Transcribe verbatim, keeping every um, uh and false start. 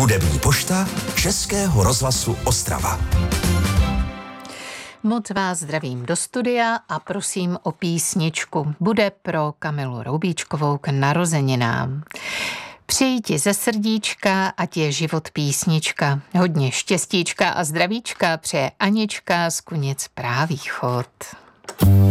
Hudební pošta Českého rozhlasu Ostrava. Moc vás zdravím do studia a prosím o písničku. Bude pro Kamilu Roubíčkovou k narozeninám. Přeji ti ze srdíčka, ať je život písnička. Hodně štěstíčka a zdravíčka přeje Anička z Kuněc Právýchod.